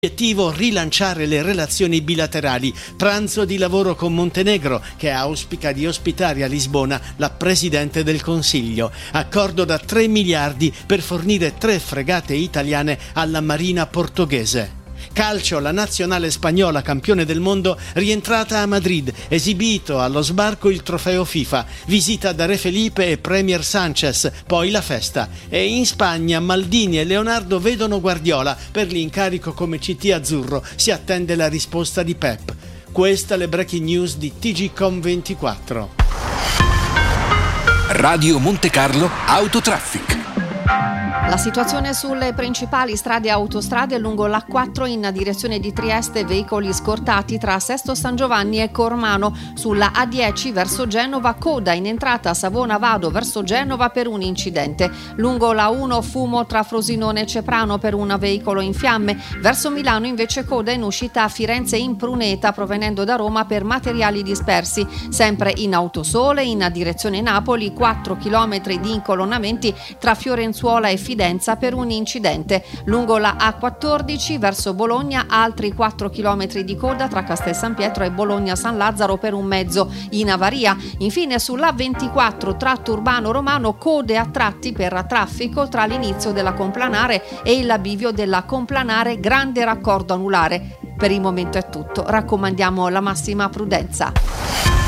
Obiettivo rilanciare le relazioni bilaterali, pranzo di lavoro con Montenegro che auspica di ospitare a Lisbona la Presidente del Consiglio, accordo da 3 miliardi per fornire 3 fregate italiane alla Marina portoghese. Calcio, la nazionale spagnola campione del mondo rientrata a Madrid, esibito allo sbarco il trofeo FIFA, visita da Re Felipe e Premier Sanchez, poi la festa. E in Spagna Maldini e Leonardo vedono Guardiola, per l'incarico come CT azzurro si attende la risposta di Pep. Questa le breaking news di TGcom24. Radio Monte Carlo Autotraffic. La situazione sulle principali strade e autostrade lungo l'A4 in direzione di Trieste, veicoli scortati tra Sesto San Giovanni e Cormano. Sulla A10 verso Genova, coda in entrata a Savona Vado verso Genova per un incidente. Lungo la 1 fumo tra Frosinone e Ceprano per un veicolo in fiamme. Verso Milano invece coda in uscita a Firenze in Pruneta provenendo da Roma per materiali dispersi. Sempre in Autosole in direzione Napoli, 4 km di incolonnamenti tra Fiorenzuola e Fidenza per un incidente. Lungo la A14 verso Bologna altri 4 km di coda tra Castel San Pietro e Bologna San Lazzaro per un mezzo in avaria. Infine sulla A24 tratto urbano romano code a tratti per traffico tra l'inizio della Complanare e il bivio della Complanare, grande raccordo anulare. Per il momento è tutto, raccomandiamo la massima prudenza.